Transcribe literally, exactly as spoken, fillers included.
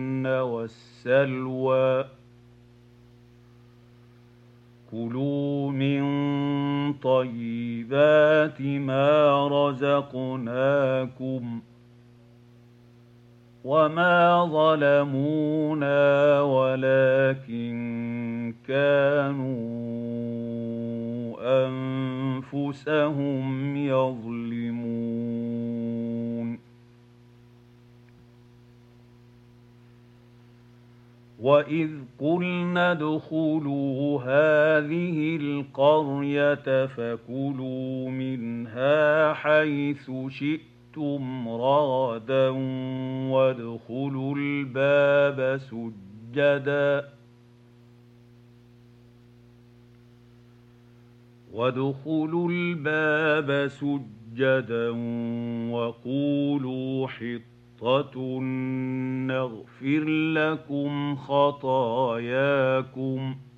والسلوى كلوا من طيبات ما رزقناكم وما ظلمونا ولكن كانوا أنفسهم يظلمون. وإذ قلنا ادخلوا هذه القرية فكلوا منها حيث شئتم رغدا وادخلوا الباب سجدا وادخلوا الباب سجدا وقولوا حطة نغفر لكم خطاياكم